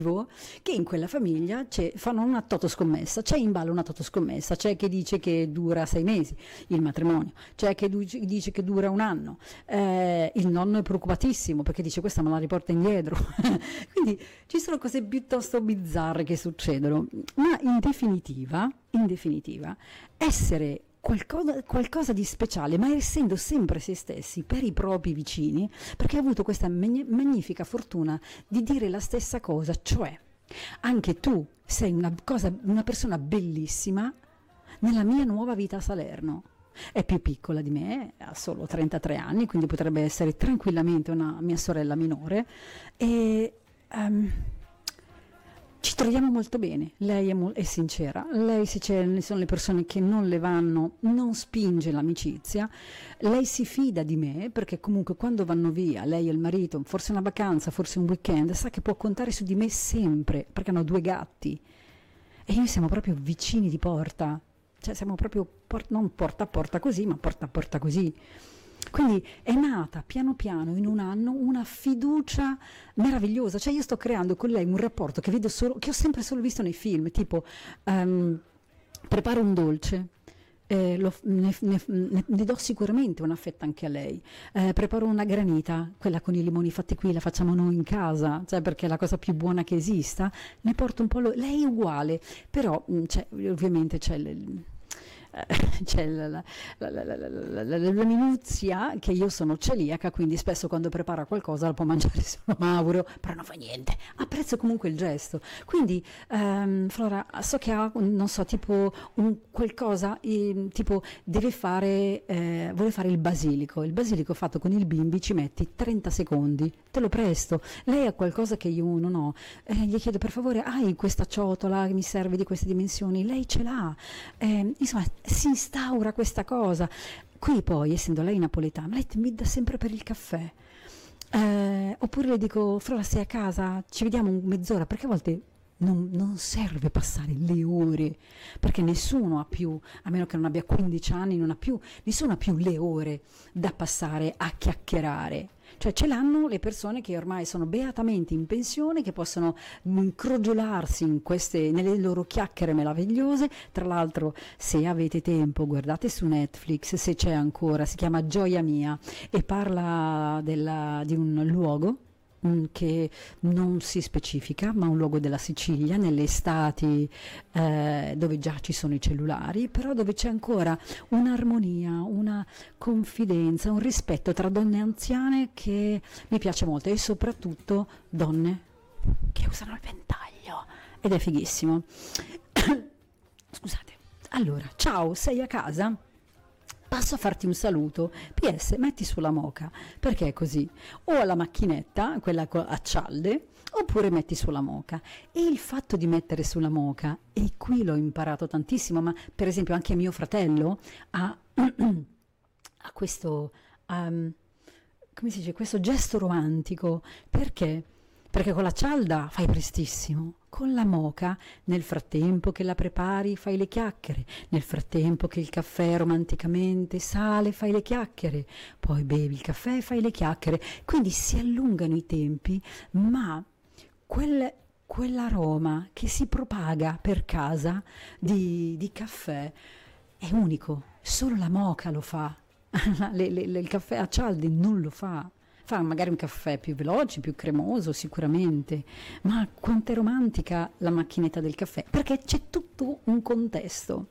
che in quella famiglia fanno una totoscommessa, c'è in ballo una totoscommessa, c'è chi dice che dura 6 mesi il matrimonio, c'è chi dice che dura un anno, il nonno è preoccupatissimo perché dice questa me la riporta indietro, quindi ci sono cose piuttosto bizzarre che succedono, ma in definitiva, essere qualcosa di speciale, ma essendo sempre se stessi per i propri vicini, perché ha avuto questa magnifica fortuna di dire la stessa cosa, cioè anche tu sei una persona bellissima nella mia nuova vita a Salerno. È più piccola di me, ha solo 33 anni, quindi potrebbe essere tranquillamente una mia sorella minore e ci troviamo molto bene, lei è sincera, lei se sono le persone che non le vanno, non spinge l'amicizia, lei si fida di me perché comunque quando vanno via, lei e il marito, forse una vacanza, forse un weekend, sa che può contare su di me sempre, perché hanno 2 gatti e io siamo proprio vicini di porta, cioè siamo proprio non porta a porta così, ma porta a porta così. Quindi è nata piano piano in un anno una fiducia meravigliosa, cioè io sto creando con lei un rapporto che ho sempre solo visto nei film, tipo preparo un dolce, ne do sicuramente una fetta anche a lei, preparo una granita, quella con i limoni fatti qui, la facciamo noi in casa, cioè perché è la cosa più buona che esista, ne porto un po', lei è uguale, però ovviamente c'è la minuzia che io sono celiaca, quindi spesso quando prepara qualcosa la può mangiare solo Mauro, però non fa niente, apprezzo comunque il gesto. Quindi Flora, so che ha, non so, tipo un qualcosa, tipo vuole fare il basilico fatto con il bimbi, ci metti 30 secondi, te lo presto. Lei ha qualcosa che io non ho, gli chiedo per favore, hai questa ciotola che mi serve di queste dimensioni? Lei ce l'ha, insomma si instaura questa cosa. Qui poi, essendo lei napoletana, lei mi dà sempre per il caffè, oppure le dico Flora sei a casa, ci vediamo mezz'ora, perché a volte non serve passare le ore, perché nessuno ha più, a meno che non abbia 15 anni, nessuno ha più le ore da passare a chiacchierare. Cioè ce l'hanno le persone che ormai sono beatamente in pensione, che possono incrogiolarsi nelle loro chiacchiere meravigliose. Tra l'altro, se avete tempo, guardate su Netflix, se c'è ancora, si chiama Gioia Mia e parla di un luogo che non si specifica, ma un luogo della Sicilia, nelle estati dove già ci sono i cellulari, però dove c'è ancora un'armonia, una confidenza, un rispetto tra donne anziane che mi piace molto, e soprattutto donne che usano il ventaglio, ed è fighissimo. Scusate. Allora, ciao, sei a casa? Passo a farti un saluto. PS, metti sulla moka, perché è così. O alla macchinetta, quella a cialde, oppure metti sulla moka. E il fatto di mettere sulla moka, e qui l'ho imparato tantissimo, ma per esempio anche mio fratello ha questo, come si dice, questo gesto romantico. Perché? Perché con la cialda fai prestissimo, con la moka nel frattempo che la prepari fai le chiacchiere, nel frattempo che il caffè romanticamente sale fai le chiacchiere, poi bevi il caffè e fai le chiacchiere, quindi si allungano i tempi, ma quell'aroma che si propaga per casa di caffè è unico, solo la moka lo fa, il caffè a cialde non lo fa. Fa magari un caffè più veloce, più cremoso sicuramente, ma quanto è romantica la macchinetta del caffè, perché c'è tutto un contesto.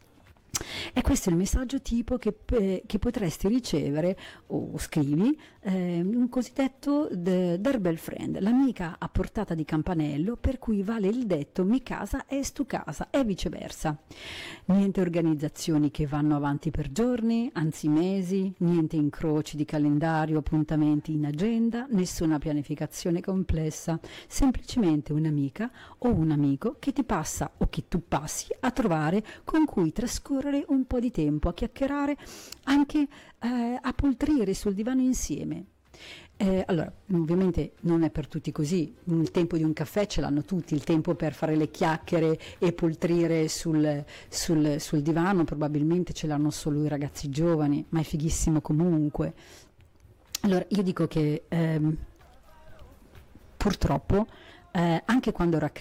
E questo è il messaggio tipo che potresti ricevere, o scrivi, un cosiddetto Doorbell Friend, l'amica a portata di campanello, per cui vale il detto mi casa es tu casa, e viceversa. Niente organizzazioni che vanno avanti per giorni, anzi mesi, niente incroci di calendario, appuntamenti in agenda, nessuna pianificazione complessa, semplicemente un'amica o un amico che ti passa o che tu passi a trovare, con cui trascorrere un po' di tempo, a chiacchierare, anche a poltrire sul divano insieme. Allora, ovviamente non è per tutti così, il tempo di un caffè ce l'hanno tutti, il tempo per fare le chiacchiere e poltrire sul divano probabilmente ce l'hanno solo i ragazzi giovani, ma è fighissimo comunque. Allora, io dico che purtroppo anche quando ero a